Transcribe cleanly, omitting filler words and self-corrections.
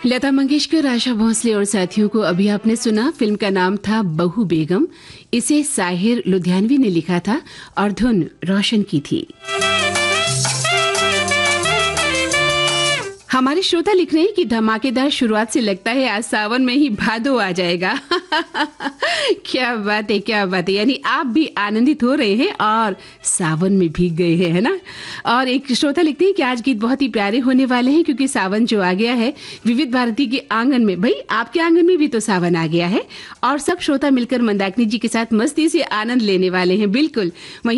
लता मंगेशकर, आशा भोसले और साथियों को अभी आपने सुना। फिल्म का नाम था बहू बेगम। इसे साहिर लुधियानवी ने लिखा था और धुन रोशन की थी। हमारे श्रोता लिख रहे हैं कि धमाकेदार शुरुआत से लगता है आज सावन में ही भादो आ जाएगा। क्या बात है, क्या बात है। यानी आप भी आनंदित हो रहे हैं और सावन में भीग गए हैं, है ना। और एक श्रोता लिखते हैं कि आज गीत बहुत ही प्यारे होने वाले हैं क्योंकि सावन जो आ गया है विविध भारती के आंगन में। भाई आपके आंगन में भी तो सावन आ गया है और सब श्रोता मिलकर मंदाकिनी जी के साथ मस्ती से आनंद लेने वाले हैं। बिल्कुल।